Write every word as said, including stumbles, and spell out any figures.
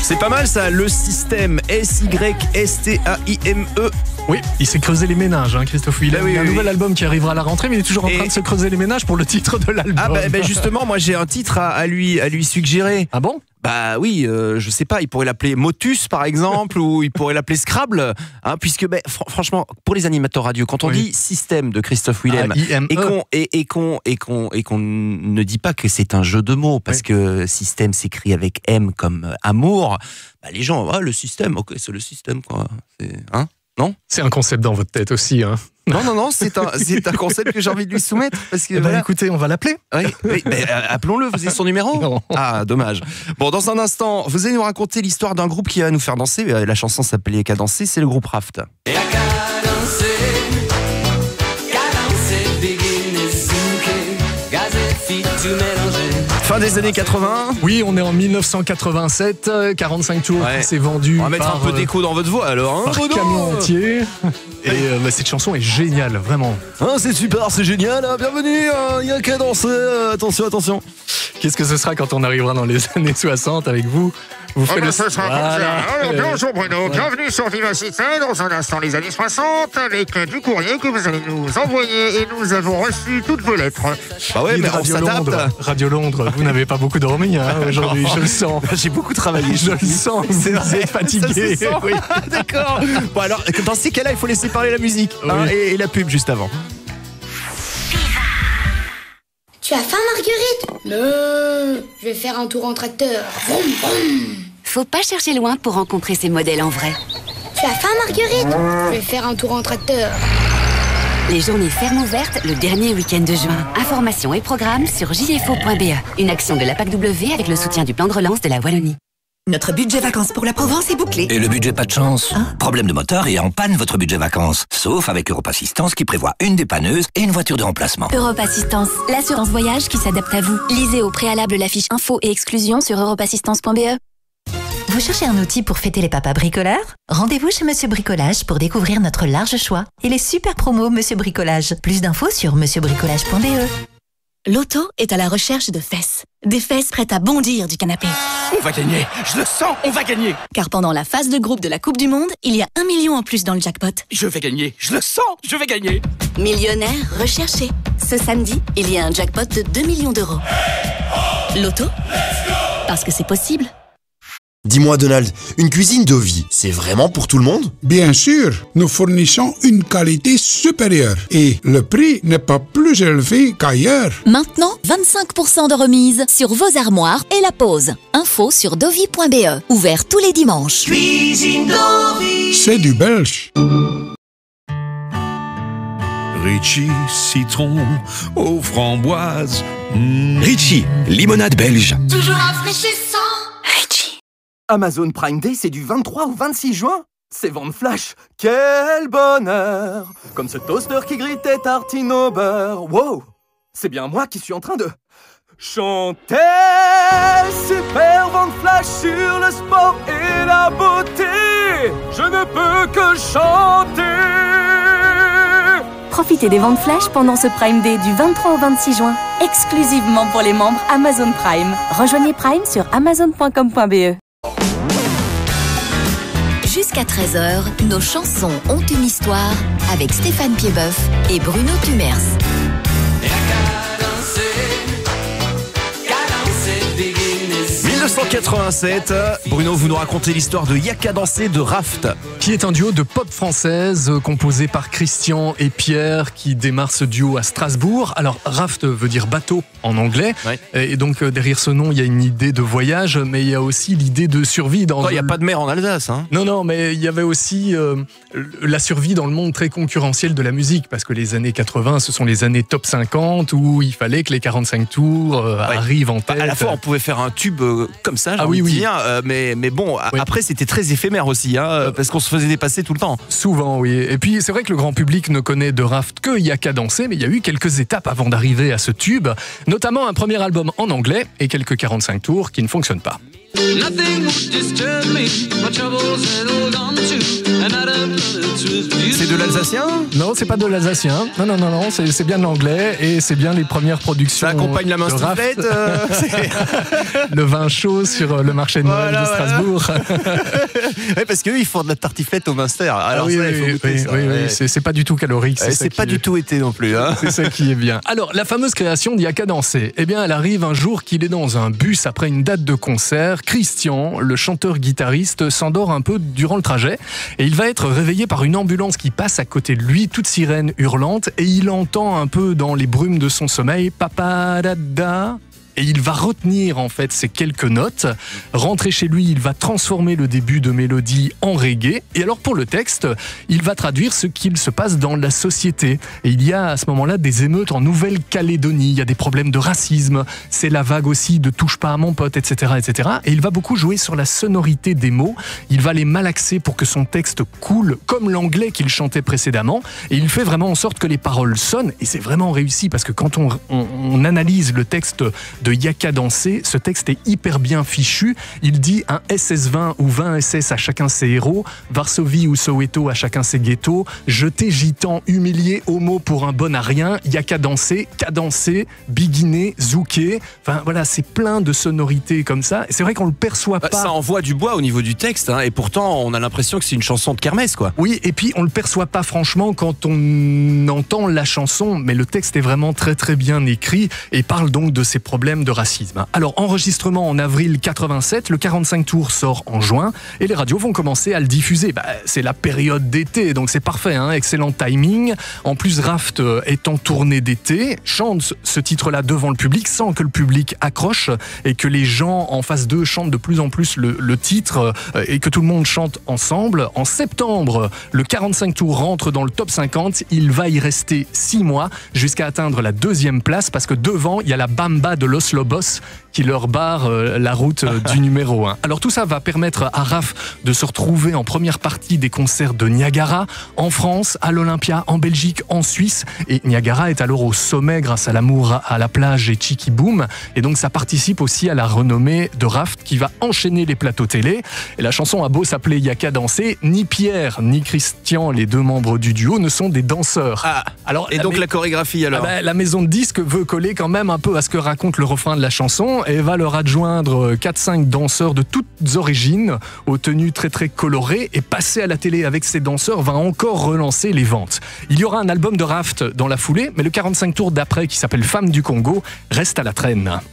C'est pas mal ça, le système. S Y S T A I M E. Oui, il s'est creusé les ménages, hein, Christophe Willem. Bah oui, il y a un oui, nouvel oui. album qui arrivera à la rentrée, mais il est toujours en Et... train de se creuser les ménages pour le titre de l'album. Ah bah, bah justement, moi j'ai un titre à, à, lui, à lui suggérer. Ah bon? Bah oui, euh, je sais pas, il pourrait l'appeler Motus par exemple, ou il pourrait l'appeler Scrabble, hein, puisque bah, fr- franchement, pour les animateurs radio, quand on oui. dit système de Christophe Willem, ah, I M E. et qu'on et, et qu'on et qu'on et qu'on ne dit pas que c'est un jeu de mots, parce oui. que système s'écrit avec M comme euh, amour, bah, les gens, ah, le système, ok, c'est le système quoi, c'est, hein, non? C'est un concept dans votre tête aussi, hein. Non, non, non, c'est un, c'est un concept que j'ai envie de lui soumettre. Parce que, eh ben, voilà. écoutez, on va l'appeler. Oui, oui ben, appelons-le, vous avez son numéro? Non. Ah, dommage. Bon, dans un instant, vous allez nous raconter l'histoire d'un groupe qui va nous faire danser. La chanson s'appelait Y'a qu'à danser, c'est le groupe Raft. Y'a qu'à danser, qu'à danser, begin et souke, gaz et fit tout mélanger. Fin des années quatre-vingts. Oui, on est en dix-neuf cent quatre-vingt-sept, quarante-cinq tours Ouais. qui s'est vendu. On va mettre par, un peu d'écho dans votre voix alors. Hein, par Bruno camion entier. Et euh, bah, cette chanson est géniale, vraiment. Ah, c'est super, c'est génial. Hein, bienvenue, hein, Y'a qu'à danser. Euh, attention, attention. Qu'est-ce que ce sera quand on arrivera dans les années soixante avec vous? Vous ferez Oh ben, le... ce sera voilà. comme ça. Alors, Euh, bonjour Bruno, ouais. bienvenue sur Vivacité, dans un instant les années soixante, avec euh, du courrier que vous allez nous envoyer et nous avons reçu toutes vos lettres. Bah ouais, Et mais de on Radio s'adapte. Londres, Radio Londres, vous n'avez pas beaucoup dormi hein, aujourd'hui, je le sens. J'ai beaucoup travaillé. Je le sens, vous êtes fatigué. Ça se sent. Oui. D'accord. Bon alors, dans ces cas-là, il faut laisser parler la musique hein, Oui. et, et la pub juste avant. Tu as faim, Marguerite? Non, je vais faire un tour en tracteur. Vroom, vroom. Faut pas chercher loin pour rencontrer ces modèles en vrai. Tu as faim, Marguerite? Je vais faire un tour en tracteur. Les journées fermes ouvertes le dernier week-end de juin. Informations et programmes sur j f o point b e. Une action de la P A C W avec le soutien du plan de relance de la Wallonie. Notre budget vacances pour la Provence est bouclé. Et le budget pas de chance hein? Problème de moteur et en panne votre budget vacances. Sauf avec Europe Assistance qui prévoit une dépanneuse et une voiture de remplacement. Europe Assistance, l'assurance voyage qui s'adapte à vous. Lisez au préalable la fiche info et exclusion sur europe assistance point b e. Vous cherchez un outil pour fêter les papas bricoleurs? Rendez-vous chez Monsieur Bricolage pour découvrir notre large choix et les super promos Monsieur Bricolage. Plus d'infos sur monsieur bricolage point b e. L'auto est à la recherche de fesses. Des fesses prêtes à bondir du canapé. On va gagner, je le sens, on va gagner. Car pendant la phase de groupe de la Coupe du Monde, il y a un million en plus dans le jackpot. Je vais gagner, je le sens, je vais gagner. Millionnaire recherché. Ce samedi, il y a un jackpot de deux millions d'euros. L'auto? Parce que c'est possible. Dis-moi Donald, une cuisine Dovi, c'est vraiment pour tout le monde? Bien sûr, nous fournissons une qualité supérieure et le prix n'est pas plus élevé qu'ailleurs. Maintenant, vingt-cinq pour cent de remise sur vos armoires et la pose. Info sur dovi point b e. Ouvert tous les dimanches. Cuisine Dovi. C'est du belge. Ritchie, citron aux framboises. Mmh. Ritchie, limonade belge. Toujours rafraîchissant. Amazon Prime Day, c'est du vingt-trois au vingt-six juin. C'est vente flash. Quel bonheur! Comme ce toaster qui grille tes tartines au beurre. Wow! C'est bien moi qui suis en train de chanter. Super vente flash sur le sport et la beauté. Je ne peux que chanter. Profitez des ventes flash pendant ce Prime Day du vingt-trois au vingt-six juin. Exclusivement pour les membres Amazon Prime. Rejoignez Prime sur amazon point com point b e. Jusqu'à treize heures, nos chansons ont une histoire avec Stéphane Piedboeuf et Bruno Tumers. Y'a qu'à danser, qu'à danser, begin et souke. dix-neuf cent quatre-vingt-sept, Bruno, vous nous racontez l'histoire de Y'a qu'à danser de Raft. Qui est un duo de pop française euh, composé par Christian et Pierre qui démarre ce duo à Strasbourg. Alors Raft veut dire bateau en anglais Ouais. et donc euh, derrière ce nom il y a une idée de voyage mais il y a aussi l'idée de survie dans... Il n'y a pas de mer en Alsace. Hein. Non, non, mais il y avait aussi euh, la survie dans le monde très concurrentiel de la musique, parce que les années quatre-vingts, ce sont les années top cinquante où il fallait que les quarante-cinq tours euh, Ouais. arrivent en tête. À la fois, on pouvait faire un tube euh, comme ça, j'ai Ah envie oui, de oui. dire, euh, mais, mais bon, a- Oui. après, c'était très éphémère aussi, hein, euh, parce qu'on se faisait dépasser tout le temps. Souvent, oui. Et puis, c'est vrai que le grand public ne connaît de Raft que Y'a qu'à danser, mais il y a eu quelques étapes avant d'arriver à ce tube, notamment un premier album en anglais et quelques quarante-cinq tours qui ne fonctionnent pas. Nothing would disturb me. My troubles settled on to another truth. C'est de l'alsacien? Non, c'est pas de l'alsacien. Non, non, non, non, c'est, c'est bien de l'anglais et c'est bien les premières productions. Ça accompagne la main de Raft. soufflette, euh, Le vin chaud sur le marché de Noël Voilà, de Strasbourg. ouais, parce qu'eux, ils font de la tartiflette au Munster. Alors Ah oui, ça, oui, il faut oui, goûter oui, ça. oui, oui, ouais. c'est, c'est pas du tout calorique. Ouais, ça c'est qui pas est- du tout été non plus. Hein. C'est ça qui est bien. Alors, la fameuse création d'Y a qu'à danser, eh bien, elle arrive un jour qu'il est dans un bus après une date de concert. Christian, le chanteur-guitariste, s'endort un peu durant le trajet et il va être réveillé par une ambulance qui passe à côté de lui, toute sirène hurlante, et il entend un peu dans les brumes de son sommeil « Papa dada ». Et il va retenir en fait ces quelques notes. Rentrer chez lui, il va transformer le début de mélodie en reggae. Et alors pour le texte, il va traduire ce qu'il se passe dans la société. Et il y a à ce moment-là des émeutes en Nouvelle-Calédonie. Il y a des problèmes de racisme. C'est la vague aussi de touche pas à mon pote, et cetera, et cetera. Et il va beaucoup jouer sur la sonorité des mots. Il va les malaxer pour que son texte coule comme l'anglais qu'il chantait précédemment. Et il fait vraiment en sorte que les paroles sonnent. Et c'est vraiment réussi parce que quand on, on, on analyse le texte de Y a qu'à danser, ce texte est hyper bien fichu. Il dit un S S vingt ou vingt S S à chacun ses héros, Varsovie ou Soweto à chacun ses ghettos, jeté gitan, humilié, homo pour un bon à rien, Y a qu'à danser, qu'à danser, biguiné, zouké. Enfin voilà, c'est plein de sonorités comme ça. Et c'est vrai qu'on le perçoit pas. Ça envoie du bois au niveau du texte, hein, et pourtant on a l'impression que c'est une chanson de kermesse, quoi. Oui, et puis on le perçoit pas franchement quand on entend la chanson, mais le texte est vraiment très très bien écrit et parle donc de ces problèmes de racisme. Alors, enregistrement en avril quatre-vingt-sept, le quarante-cinq tours sort en juin et les radios vont commencer à le diffuser. Bah, c'est la période d'été, donc c'est parfait, hein, excellent timing. En plus, Raft est en tournée d'été, chante ce titre-là devant le public sans que le public accroche et que les gens en face d'eux chantent de plus en plus le, le titre euh, et que tout le monde chante ensemble. En septembre, le quarante-cinq tours rentre dans le top cinquante. Il va y rester six mois jusqu'à atteindre la deuxième place parce que devant, il y a la Bamba de Los Lobos qui leur barre euh, la route euh, du numéro un. Alors tout ça va permettre à Raph de se retrouver en première partie des concerts de Niagara, en France, à l'Olympia, en Belgique, en Suisse. Et Niagara est alors au sommet grâce à l'amour à la plage et Chicky Boom. Et donc ça participe aussi à la renommée de Raph qui va enchaîner les plateaux télé. Et la chanson a beau s'appeler Y a qu'à danser, ni Pierre ni Christian, les deux membres du duo, ne sont des danseurs. Ah, alors, et la donc mé- la chorégraphie alors Ah bah, la maison de disques veut coller quand même un peu à ce que raconte le refrain de la chanson et va leur adjoindre quatre cinq danseurs de toutes origines aux tenues très très colorées, et passer à la télé avec ces danseurs va encore relancer les ventes. Il y aura un album de Raft dans la foulée, mais le quarante-cinq tours d'après qui s'appelle Femmes du Congo reste à la traîne.